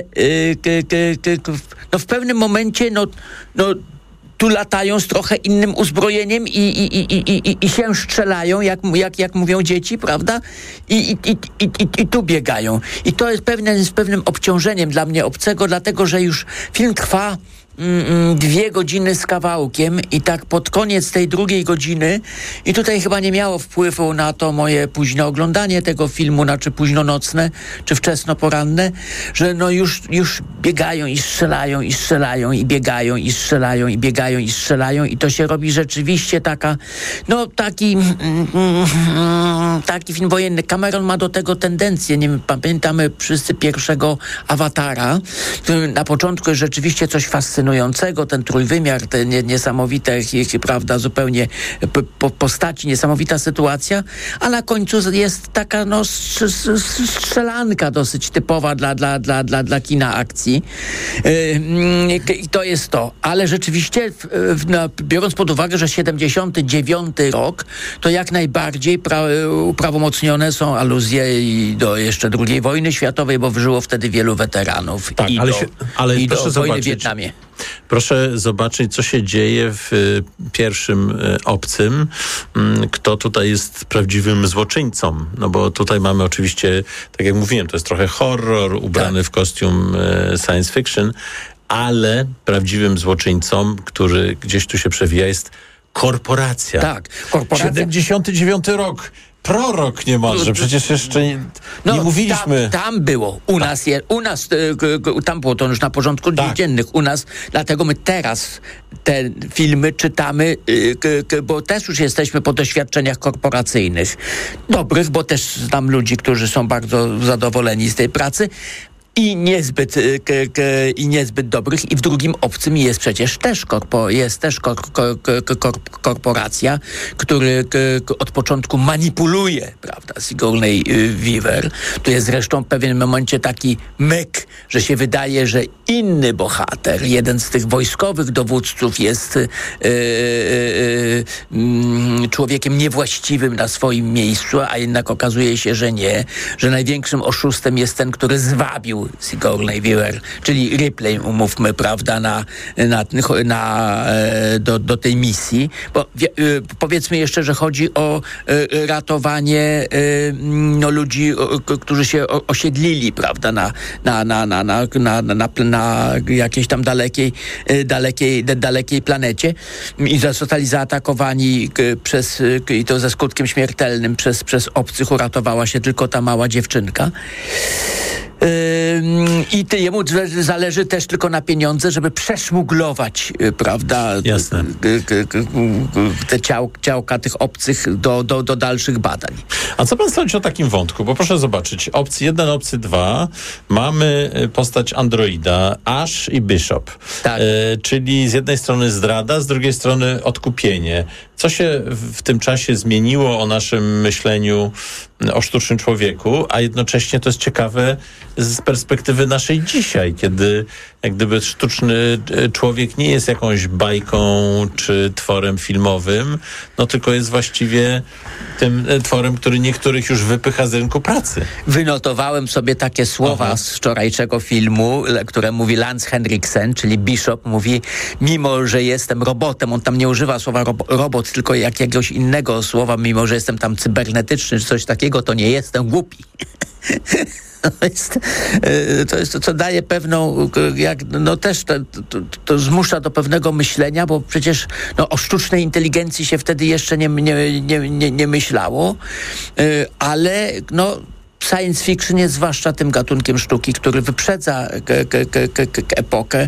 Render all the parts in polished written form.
no w pewnym momencie tu latają z trochę innym uzbrojeniem i się strzelają, jak mówią dzieci, prawda? I tu biegają. I to jest pewnym obciążeniem dla mnie obcego, dlatego że już film trwa 2 godziny z kawałkiem i tak pod koniec tej 2 godziny i tutaj chyba nie miało wpływu na to moje późne oglądanie tego filmu, czy późno nocne, czy wczesno poranne, że już biegają i strzelają i strzelają i biegają i strzelają i biegają i strzelają i to się robi rzeczywiście taki film wojenny. Cameron ma do tego tendencję. Nie wiem, pamiętamy wszyscy pierwszego Awatara, który na początku jest rzeczywiście coś fascynującego, ten trójwymiar, te niesamowite, prawda, zupełnie postaci, niesamowita sytuacja, a na końcu jest taka strzelanka dosyć typowa dla kina akcji. I to jest to. Ale rzeczywiście, biorąc pod uwagę, że 79 rok, to jak najbardziej uprawomocnione są aluzje i do jeszcze II wojny światowej, bo wyżyło wtedy wielu weteranów. Tak, ale do wojny w Wietnamie. Proszę zobaczyć, co się dzieje w pierwszym Obcym. Kto tutaj jest prawdziwym złoczyńcą. No bo tutaj mamy oczywiście, tak jak mówiłem, to jest trochę horror ubrany w kostium science fiction, ale prawdziwym złoczyńcą, który gdzieś tu się przewija, jest korporacja. Tak, korporacja. 79 rok. Prorok niemalże, przecież jeszcze nie mówiliśmy. Tam było, tam było to już na porządku dziennych u nas, dlatego my teraz te filmy czytamy, bo też już jesteśmy po doświadczeniach korporacyjnych. Dobrych, bo też znam ludzi, którzy są bardzo zadowoleni z tej pracy, i niezbyt dobrych. I w drugim Obcym jest przecież też korporacja, który od początku manipuluje, prawda, Sigourney Weaver. Tu jest zresztą w pewnym momencie taki myk, że się wydaje, że inny bohater, jeden z tych wojskowych dowódców jest człowiekiem niewłaściwym na swoim miejscu, a jednak okazuje się, że nie, że największym oszustem jest ten, który zwabił Sigourney Weaver, czyli Ripley, umówmy, prawda, do tej misji. Bo powiedzmy jeszcze, że chodzi o ratowanie ludzi, którzy się osiedlili, prawda, na jakiejś tam dalekiej planecie i zostali zaatakowani i to ze skutkiem śmiertelnym przez obcych. Uratowała się tylko ta mała dziewczynka. I jemu zależy też tylko na pieniądze, żeby przeszmuglować, prawda, jasne, te ciałka tych obcych do dalszych badań. A co pan sądzi o takim wątku? Bo proszę zobaczyć, Obcy 1, Obcy 2, mamy postać androida, Ash i Bishop. Tak. Czyli z jednej strony zdrada, z drugiej strony odkupienie. Co się w tym czasie zmieniło o naszym myśleniu o sztucznym człowieku, a jednocześnie to jest ciekawe z perspektywy naszej dzisiaj, kiedy jak gdyby sztuczny człowiek nie jest jakąś bajką czy tworem filmowym, no tylko jest właściwie tym tworem, który niektórych już wypycha z rynku pracy. Wynotowałem sobie takie słowa z wczorajszego filmu, które mówi Lance Henriksen, czyli Bishop, mówi, mimo że jestem robotem, on tam nie używa słowa robot, tylko jakiegoś innego słowa, mimo że jestem tam cybernetyczny czy coś takiego, to nie jestem głupi. To jest to, co daje pewną, to zmusza do pewnego myślenia, bo przecież o sztucznej inteligencji się wtedy jeszcze nie myślało, ale science fiction jest zwłaszcza tym gatunkiem sztuki, który wyprzedza epokę.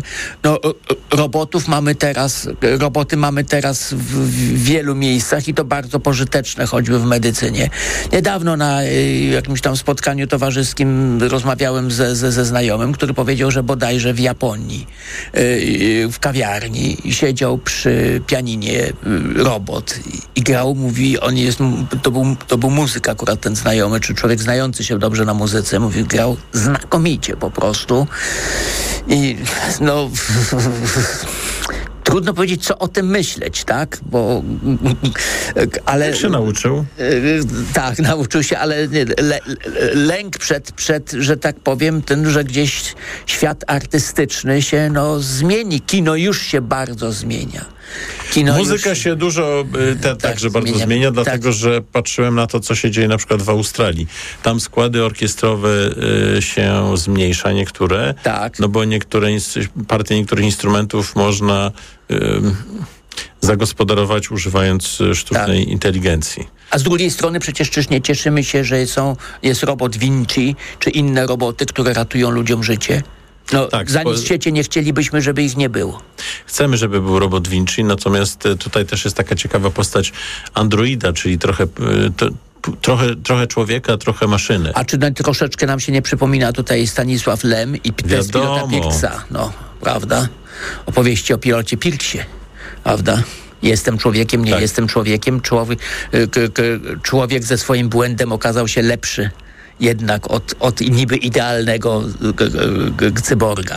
Roboty mamy teraz w wielu miejscach i to bardzo pożyteczne, choćby w medycynie. Niedawno na jakimś tam spotkaniu towarzyskim rozmawiałem ze znajomym, który powiedział, że bodajże w Japonii w kawiarni siedział przy pianinie robot i grał, mówi, to był muzyk akurat ten znajomy, czy człowiek znający się dobrze na muzyce, mówi, grał znakomicie po prostu i trudno powiedzieć, co o tym myśleć, tak? Bo... ale jak się nauczył? Tak, nauczył się, ale lęk przed, że tak powiem, że gdzieś świat artystyczny się zmieni. Kino już się bardzo zmienia. Muzyka się dużo także bardzo zmienia, dlatego że patrzyłem na to, co się dzieje na przykład w Australii. Tam składy orkiestrowe się zmniejsza, niektóre, no bo partie niektórych instrumentów można zagospodarować używając sztucznej inteligencji. A z drugiej strony przecież czyż nie cieszymy się, że jest robot Vinci, czy inne roboty, które ratują ludziom życie? Za nic w świecie nie chcielibyśmy, żeby ich nie było. Chcemy, żeby był robot Vinci, natomiast tutaj też jest taka ciekawa postać androida, czyli trochę człowieka, trochę maszyny. A czy troszeczkę nam się nie przypomina tutaj Stanisław Lem i test pilota Pirksa? Prawda? Opowieści o pilocie Pirksie, prawda? Jestem człowiekiem, nie jestem człowiekiem. Człowiek ze swoim błędem okazał się lepszy jednak od niby idealnego cyborga.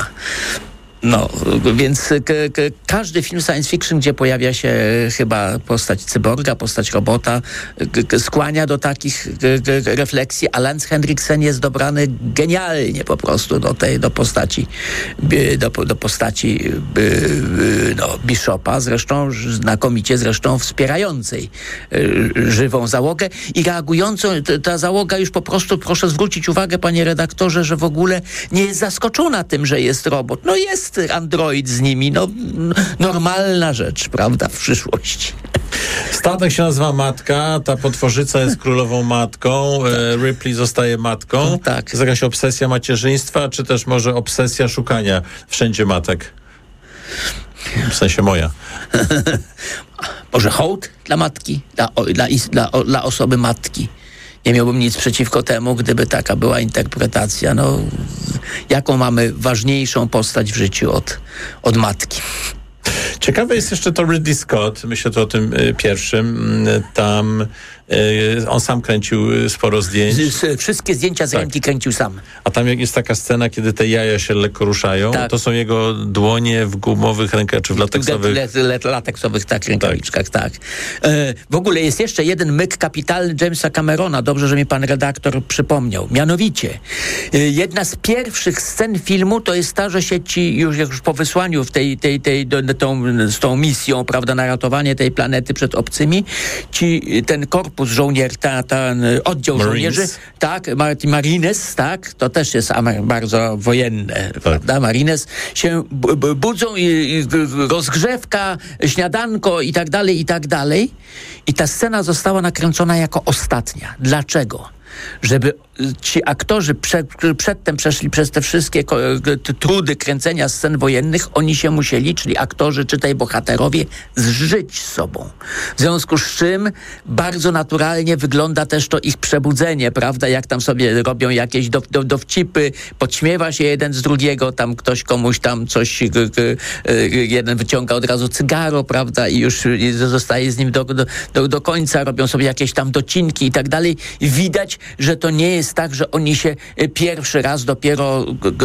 Więc każdy film science fiction, gdzie pojawia się chyba postać cyborga, postać robota, skłania do takich refleksji, a Lance Henriksen jest dobrany genialnie po prostu do postaci Bishopa, zresztą znakomicie wspierającej żywą załogę i reagującą. Ta załoga już po prostu, proszę zwrócić uwagę, panie redaktorze, że w ogóle nie jest zaskoczona tym, że jest robot. Jest android z nimi, normalna rzecz, prawda, w przyszłości. Statek się nazywa Matka, ta potworzyca jest królową matką, Ripley zostaje matką. Tak. Jest jakaś obsesja macierzyństwa, czy też może obsesja szukania wszędzie matek? W sensie moja. Może hołd dla matki, dla osoby matki. Nie miałbym nic przeciwko temu, gdyby taka była interpretacja. Jaką mamy ważniejszą postać w życiu od matki? Ciekawe jest jeszcze to Ridley Scott, myślę tu o tym pierwszym. Tam on sam kręcił sporo zdjęć. Wszystkie zdjęcia z ręki kręcił sam. A tam jest taka scena, kiedy te jaja się lekko ruszają. To są jego dłonie w gumowych rękach, czy w lateksowych... lateksowych rękawiczkach, tak. W ogóle jest jeszcze jeden myk kapitalny Jamesa Camerona. Dobrze, że mi pan redaktor przypomniał. Mianowicie, jedna z pierwszych scen filmu to jest ta, że się już po wysłaniu z tą misją, prawda, na ratowanie tej planety przed obcymi, ten korpus żołnierzy, ten oddział żołnierzy, Marines, to też jest bardzo wojenne, prawda? Marines się budzą i rozgrzewka, śniadanko i tak dalej. I ta scena została nakręcona jako ostatnia. Dlaczego? Żeby ci aktorzy przedtem przeszli przez te wszystkie trudy kręcenia scen wojennych, oni się musieli, czyli aktorzy, czytaj bohaterowie, zżyć z sobą. W związku z czym bardzo naturalnie wygląda też to ich przebudzenie, prawda? Jak tam sobie robią jakieś dowcipy, podśmiewa się jeden z drugiego, tam ktoś komuś tam coś, jeden wyciąga od razu cygaro, prawda? I już zostaje z nim do końca, robią sobie jakieś tam docinki i tak dalej. I widać, że to nie jest tak, że oni się pierwszy raz dopiero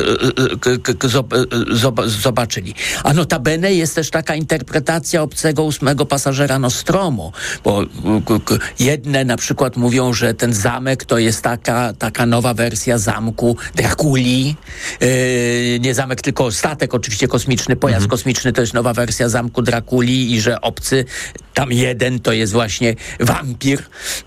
zobaczyli. A notabene jest też taka interpretacja Obcego 8 pasażera Nostromo, bo jedne na przykład mówią, że ten zamek to jest taka nowa wersja zamku Drakuli. Nie zamek, tylko statek oczywiście kosmiczny, pojazd kosmiczny to jest nowa wersja zamku Drakuli i że obcy tam jeden to jest właśnie wampir.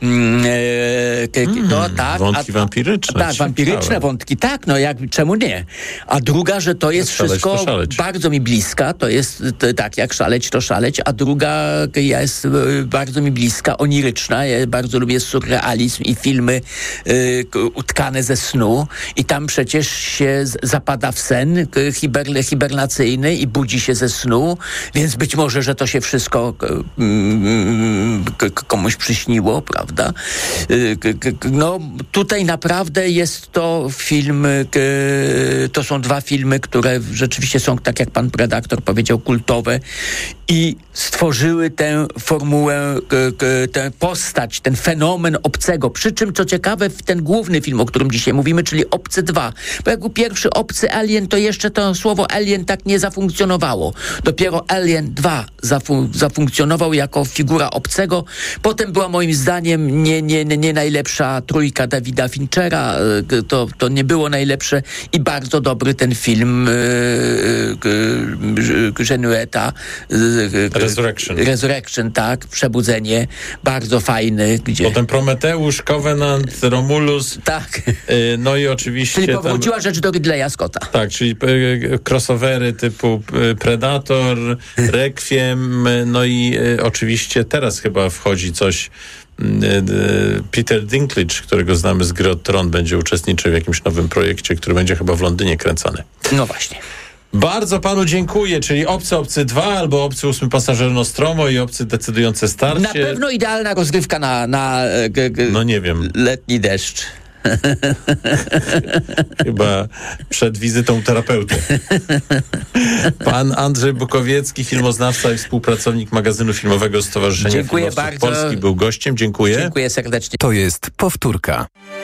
Wątki wampiryczne. Tak, wampiryczne wątki, czemu nie? A druga, że to jest wszystko bardzo mi bliska, to jest jak szaleć, to szaleć, a druga jest bardzo mi bliska, oniryczna, ja bardzo lubię surrealizm i filmy utkane ze snu i tam przecież się zapada w sen hibernacyjny i budzi się ze snu, więc być może, że to się wszystko komuś przyśniło, prawda? Tutaj naprawdę jest to film, to są dwa filmy, które rzeczywiście są, tak jak pan redaktor powiedział, kultowe i stworzyły tę formułę, tę postać, ten fenomen obcego. Przy czym, co ciekawe, ten główny film, o którym dzisiaj mówimy, czyli Obcy 2. Bo jak był pierwszy Obcy Alien, to jeszcze to słowo Alien tak nie zafunkcjonowało. Dopiero Alien 2 zafunkcjonował jako figura obcego. Potem była moim zdaniem nie najlepsza trójka Davida Finchera. To nie było najlepsze i bardzo dobry ten film Genueta. Resurrection, tak. Przebudzenie. Bardzo fajny. Potem Prometeusz, Covenant, Romulus. Tak. No i oczywiście... Czyli powróciła rzecz do Ridleya Scotta. Tak, czyli crossovery typu Predator, Requiem, no i oczywiście teraz chyba wchodzi coś. Peter Dinklage, którego znamy z Gry o Tron, będzie uczestniczył w jakimś nowym projekcie, który będzie chyba w Londynie kręcony. No właśnie. Bardzo panu dziękuję, czyli Obcy 2 albo Obcy 8 Pasażer Nostromo i Obcy Decydujące Starcie. Na pewno idealna rozgrywka na no nie wiem. Letni deszcz. Chyba przed wizytą terapeuty. Pan Andrzej Bukowiecki, filmoznawca i współpracownik magazynu filmowego Stowarzyszenia Filmowców Polski, był gościem. Dziękuję. Dziękuję serdecznie. To jest powtórka.